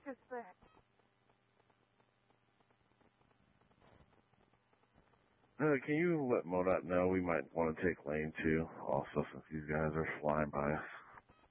just that. Can you let MoDOT know we might want to take lane 2 also since these guys are flying by us?